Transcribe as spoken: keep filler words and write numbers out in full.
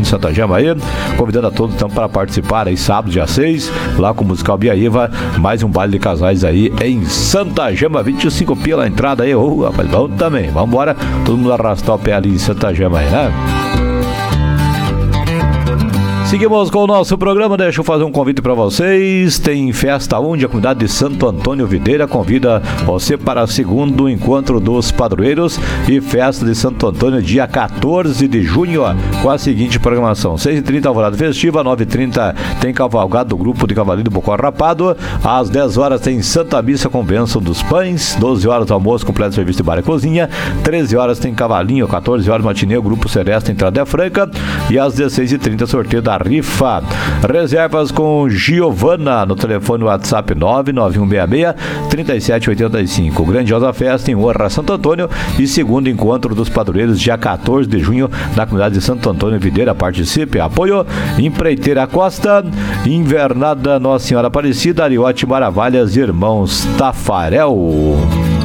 de Santa Gema aí, convidando a todos então para participar aí sábado, dia seis, lá com o Musical Biaíva, mais um baile de casais aí em Santa Gema, vinte e cinco pila a entrada aí, oh, rapaz, bom também, vamos embora, todo mundo arrastar o pé ali em Santa Gema aí, né? Seguimos com o nosso programa, deixa eu fazer um convite para vocês. Tem festa onde a comunidade de Santo Antônio Videira convida você para o segundo encontro dos padroeiros e festa de Santo Antônio, dia quatorze de junho, com a seguinte programação: seis e trinta alvorada festiva, nove e trinta tem cavalgado do grupo de cavalinho do Bocó Rapado, às dez horas tem Santa Missa com bênção dos pães, doze horas almoço completo serviço de bar e cozinha, treze horas tem cavalinho, quatorze horas matinê, o grupo Celeste entrada é franca, e às dezesseis e trinta sorteio da rifa. Reservas com Giovana no telefone WhatsApp nove nove um seis seis, três sete oito cinco. Grandiosa festa em honra a Santo Antônio e segundo encontro dos padroeiros, dia quatorze de junho, na comunidade de Santo Antônio Videira. Participe, apoio Empreiteira Costa, Invernada Nossa Senhora Aparecida, Ariote Maravilhas, Irmãos Tafarel.